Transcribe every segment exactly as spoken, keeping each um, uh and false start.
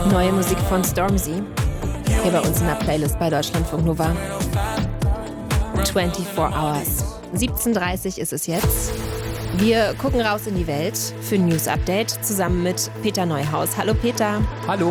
Neue Musik von Stormzy. Hier bei uns in der Playlist bei Deutschlandfunk Nova. vierundzwanzig Hours. siebzehn Uhr dreißig ist es jetzt. Wir gucken raus in die Welt für ein News-Update zusammen mit Peter Neuhaus. Hallo Peter. Hallo.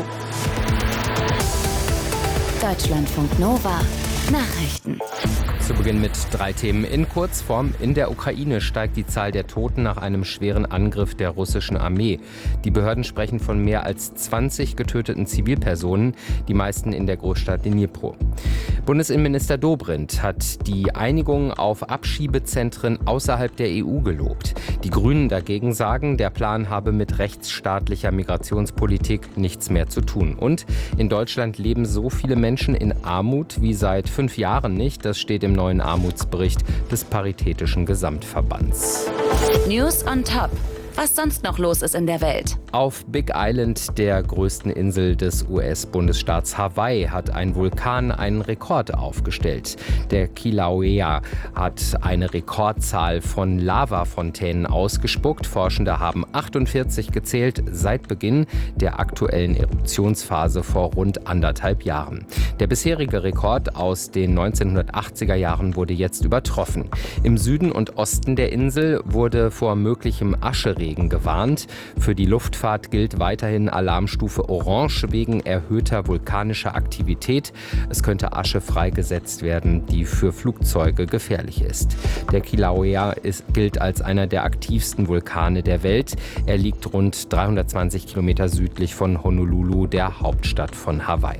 Deutschlandfunk Nova. Nachrichten. Zu Beginn mit drei Themen in Kurzform. In der Ukraine steigt die Zahl der Toten nach einem schweren Angriff der russischen Armee. Die Behörden sprechen von mehr als zwanzig getöteten Zivilpersonen, die meisten in der Großstadt Dnipro. Bundesinnenminister Dobrindt hat die Einigung auf Abschiebezentren außerhalb der E U gelobt. Die Grünen dagegen sagen, der Plan habe mit rechtsstaatlicher Migrationspolitik nichts mehr zu tun. Und in Deutschland leben so viele Menschen in Armut wie seit fünf Jahren nicht. Das steht im neuen Armutsbericht des Paritätischen Gesamtverbands. News on Top. Was sonst noch los ist in der Welt. Auf Big Island, der größten Insel des U S-Bundesstaats Hawaii, hat ein Vulkan einen Rekord aufgestellt. Der Kilauea hat eine Rekordzahl von Lavafontänen ausgespuckt. Forschende haben achtundvierzig gezählt seit Beginn der aktuellen Eruptionsphase vor rund anderthalb Jahren. Der bisherige Rekord aus den neunzehnhundertachtziger Jahren wurde jetzt übertroffen. Im Süden und Osten der Insel wurde vor möglichem Ascheregen gewarnt. Für die Luftfahrt gilt weiterhin Alarmstufe Orange wegen erhöhter vulkanischer Aktivität. Es könnte Asche freigesetzt werden, die für Flugzeuge gefährlich ist. Der Kilauea ist, gilt als einer der aktivsten Vulkane der Welt. Er liegt rund dreihundertzwanzig Kilometer südlich von Honolulu, der Hauptstadt von Hawaii.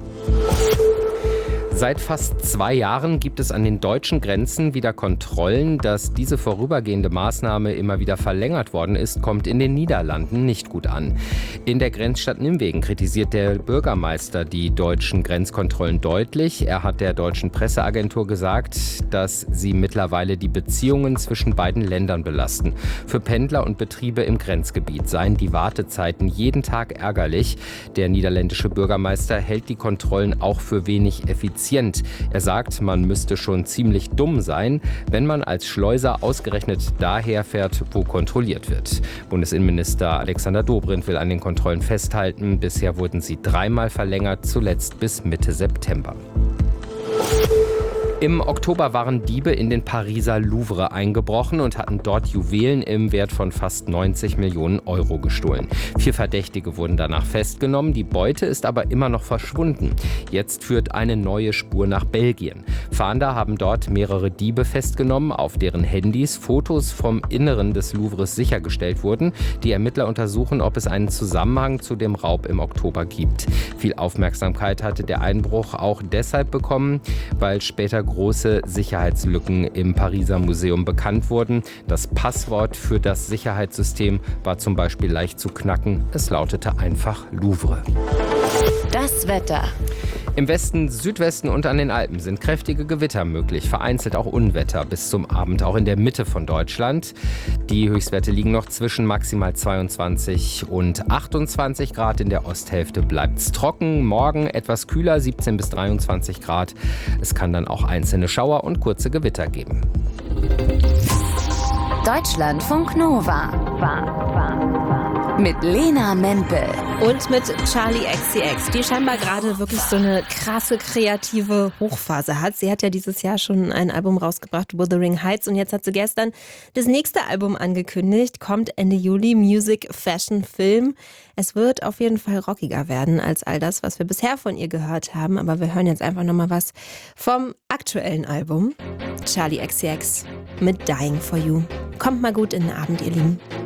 Seit fast zwei Jahren gibt es an den deutschen Grenzen wieder Kontrollen. Dass diese vorübergehende Maßnahme immer wieder verlängert worden ist, kommt in den Niederlanden nicht gut an. In der Grenzstadt Nimwegen kritisiert der Bürgermeister die deutschen Grenzkontrollen deutlich. Er hat der deutschen Presseagentur gesagt, dass sie mittlerweile die Beziehungen zwischen beiden Ländern belasten. Für Pendler und Betriebe im Grenzgebiet seien die Wartezeiten jeden Tag ärgerlich. Der niederländische Bürgermeister hält die Kontrollen auch für wenig effizient. Er sagt, man müsste schon ziemlich dumm sein, wenn man als Schleuser ausgerechnet daher fährt, wo kontrolliert wird. Bundesinnenminister Alexander Dobrindt will an den Kontrollen festhalten. Bisher wurden sie dreimal verlängert, zuletzt bis Mitte September. Im Oktober waren Diebe in den Pariser Louvre eingebrochen und hatten dort Juwelen im Wert von fast neunzig Millionen Euro gestohlen. Vier Verdächtige wurden danach festgenommen, die Beute ist aber immer noch verschwunden. Jetzt führt eine neue Spur nach Belgien. Fahnder haben dort mehrere Diebe festgenommen, auf deren Handys Fotos vom Inneren des Louvres sichergestellt wurden. Die Ermittler untersuchen, ob es einen Zusammenhang zu dem Raub im Oktober gibt. Viel Aufmerksamkeit hatte der Einbruch auch deshalb bekommen, weil später große Sicherheitslücken im Pariser Museum bekannt wurden. Das Passwort für das Sicherheitssystem war zum Beispiel leicht zu knacken. Es lautete einfach Louvre. Das Wetter. Im Westen, Südwesten und an den Alpen sind kräftige Gewitter möglich, vereinzelt auch Unwetter bis zum Abend, auch in der Mitte von Deutschland. Die Höchstwerte liegen noch zwischen maximal zweiundzwanzig und achtundzwanzig Grad. In der Osthälfte bleibt es trocken. Morgen etwas kühler, siebzehn bis dreiundzwanzig Grad. Es kann dann auch einzelne Schauer und kurze Gewitter geben. Deutschlandfunk Nova. Mit Lena Mempel. Und mit Charli X C X, die scheinbar gerade wirklich so eine krasse kreative Hochphase hat. Sie hat ja dieses Jahr schon ein Album rausgebracht, Wuthering Heights, und jetzt hat sie gestern das nächste Album angekündigt, kommt Ende Juli, Music, Fashion, Film. Es wird auf jeden Fall rockiger werden als all das, was wir bisher von ihr gehört haben, aber wir hören jetzt einfach nochmal was vom aktuellen Album. Charli X C X mit Dying for You. Kommt mal gut in den Abend, ihr Lieben.